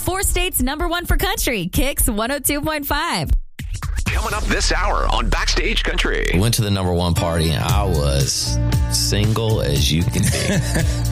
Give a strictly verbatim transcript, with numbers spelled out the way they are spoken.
four states number one for country, Kicks one oh two point five. Coming up this hour on Backstage Country. Went to the number one party and I was single as you can be.